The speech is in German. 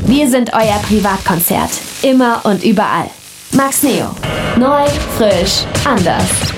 Wir sind euer Privatkonzert. Immer und überall. Max Neo. Neu, frisch, anders.